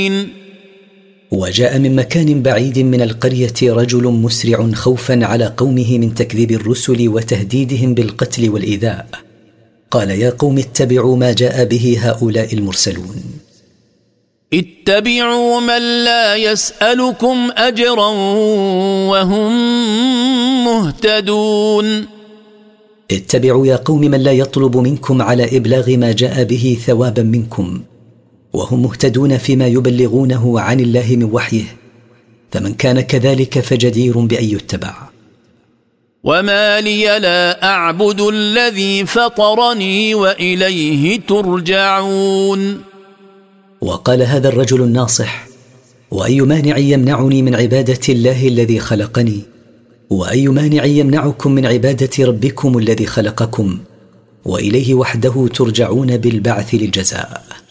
وجاء من مكان بعيد من القرية رجل مسرع خوفا على قومه من تكذيب الرسل وتهديدهم بالقتل والإيذاء. قال: يا قوم اتبعوا ما جاء به هؤلاء المرسلون. اتبعوا من لا يسألكم أجرا وهم مهتدون. اتبعوا يا قوم من لا يطلب منكم على إبلاغ ما جاء به ثوابا منكم، وهم مهتدون فيما يبلغونه عن الله من وحيه، فمن كان كذلك فجدير بأن يتبع. وما لي لا أعبد الذي فطرني وإليه ترجعون. وقال هذا الرجل الناصح: وأي مانع يمنعني من عبادة الله الذي خلقني، وأي مانع يمنعكم من عبادة ربكم الذي خلقكم، وإليه وحده ترجعون بالبعث للجزاء.